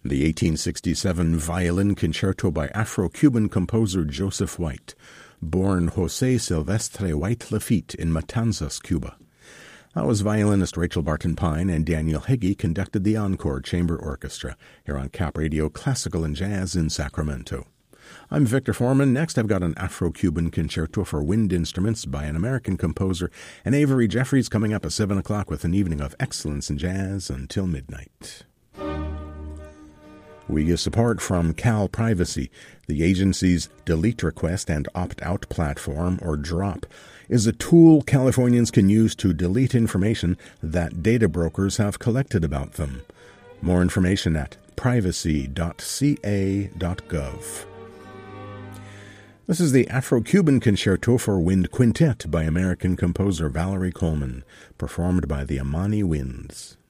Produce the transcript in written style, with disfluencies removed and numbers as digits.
The 1867 Violin Concerto by Afro-Cuban composer Joseph White, born José Silvestre White Lafitte in Matanzas, Cuba. That was violinist Rachel Barton Pine, and Daniel Heggie conducted the Encore Chamber Orchestra here on Cap Radio Classical and Jazz in Sacramento. I'm Victor Foreman. Next, I've got an Afro-Cuban concerto for wind instruments by an American composer, and Avery Jeffries coming up at 7 o'clock with an evening of excellence in jazz until midnight. We get support from Cal Privacy. The agency's Delete Request and Opt-out platform, or DROP, is a tool Californians can use to delete information that data brokers have collected about them. More information at privacy.ca.gov. This is the Afro-Cuban Concerto for Wind Quintet by American composer Valerie Coleman, performed by the Amani Winds.